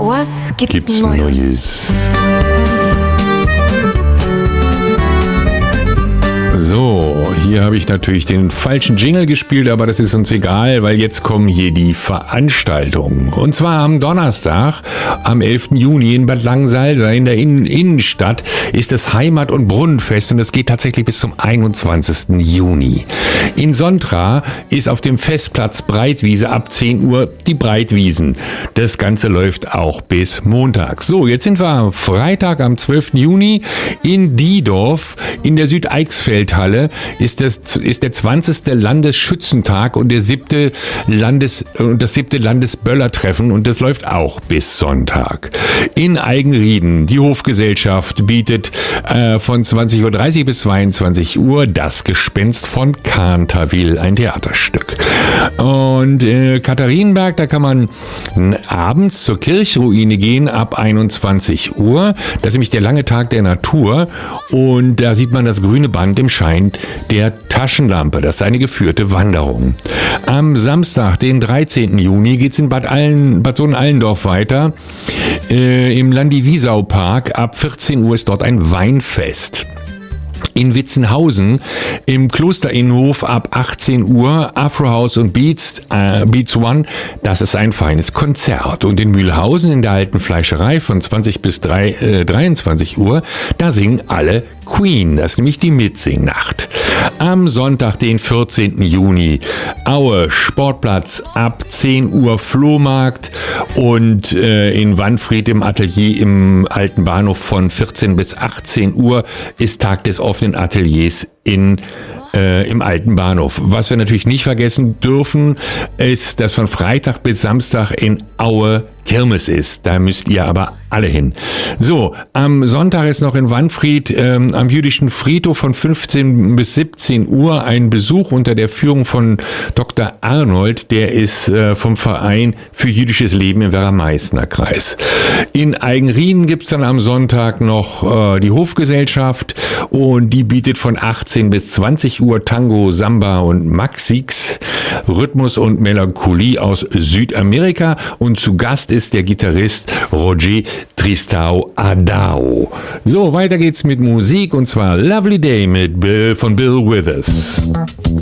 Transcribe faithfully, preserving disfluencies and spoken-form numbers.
Was gibt's, Gibt's Neues? Neues? So, hier habe ich natürlich den falschen Jingle gespielt, aber das ist uns egal, weil jetzt kommen hier die Veranstaltungen. Und zwar am Donnerstag, am elften Juni in Bad Langensalza in der Innen- Innenstadt ist das Heimat- und Brunnenfest und das geht tatsächlich bis zum einundzwanzigsten Juni. In Sontra ist auf dem Festplatz Breitwiese ab zehn Uhr die Breitwiesen. Das Ganze läuft auch bis Montag. So, jetzt sind wir am Freitag, am zwölften Juni in Diedorf in der Südeichsfeldhalle. Ist, das, ist der zwanzigste Landesschützentag und der siebte Landes, und das siebte Landesböllertreffen und das läuft auch bis Sonntag. In Eigenrieden, die Hofgesellschaft bietet äh, von zwanzig Uhr dreißig bis zweiundzwanzig Uhr das Gespenst von Canterville, ein Theaterstück. Und äh, Katharinenberg, da kann man abends zur Kirchruine gehen ab einundzwanzig Uhr. Das ist nämlich der lange Tag der Natur und da sieht man das grüne Band im Schein der Taschenlampe. Das ist eine geführte Wanderung. Am Samstag, den dreizehnten Juni, geht es in Bad, Allen, Bad Sohn-Allendorf weiter. Äh, Im Landi-Wiesau-Park ab vierzehn Uhr ist dort ein Weinfest. In Witzenhausen im Klosterinnenhof ab achtzehn Uhr Afro House und Beats, äh, Beats One, das ist ein feines Konzert. Und in Mühlhausen in der alten Fleischerei von zwanzig bis drei, äh, dreiundzwanzig Uhr, da singen alle Queen, das ist nämlich die Mitsingnacht. Am Sonntag, den vierzehnten Juni, Aue, Sportplatz ab zehn Uhr Flohmarkt und äh, in Wanfried im Atelier im alten Bahnhof von vierzehn bis achtzehn Uhr ist Tag des offenen Ateliers in Äh, im alten Bahnhof. Was wir natürlich nicht vergessen dürfen, ist, dass von Freitag bis Samstag in Aue Kirmes ist. Da müsst ihr aber alle hin. So, am Sonntag ist noch in Wanfried ähm, am jüdischen Friedhof von fünfzehn bis siebzehn Uhr ein Besuch unter der Führung von Doktor Arnold. Der ist äh, vom Verein für jüdisches Leben im Werra-Meißner Kreis. In Eigenrieden gibt's dann am Sonntag noch äh, die Hofgesellschaft und die bietet von achtzehn bis zwanzig Uhr Tango, Samba und Maxix, Rhythmus und Melancholie aus Südamerika und zu Gast ist der Gitarrist Roger Tristão Adao. So, weiter geht's mit Musik und zwar Lovely Day mit Bill von Bill Withers.